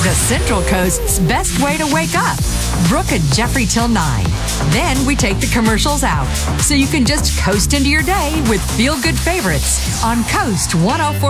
the Central Coast's best way to wake up. Brooke and Jeffrey till 9. Then we take the commercials out, so you can just coast into your day with feel-good favorites on Coast 104.